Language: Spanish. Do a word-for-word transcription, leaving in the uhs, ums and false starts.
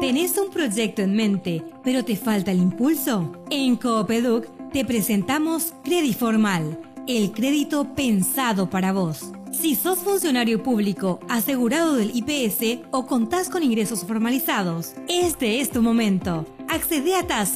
¿Tenés un proyecto en mente, pero te falta el impulso? En Coopeduc te presentamos Crediformal, el crédito pensado para vos. Si sos funcionario público asegurado del I P S o contás con ingresos formalizados, este es tu momento. Accede a tasas